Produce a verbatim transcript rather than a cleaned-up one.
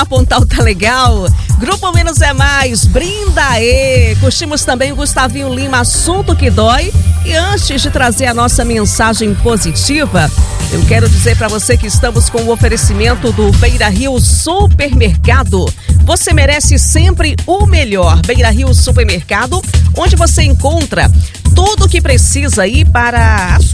A Pontal tá legal. Grupo Menos é Mais, brinda aí. Curtimos também o Gustavinho Lima, Assunto que Dói. E antes de trazer a nossa mensagem positiva, eu quero dizer para você que estamos com o oferecimento do Beira Rio Supermercado. Você merece sempre o melhor. Beira Rio Supermercado, onde você encontra tudo o que precisa aí para a sua